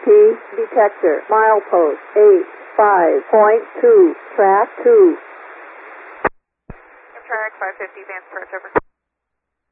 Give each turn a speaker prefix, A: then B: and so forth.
A: detector, milepost 85.2, track 2.
B: Track 550, advance approach over.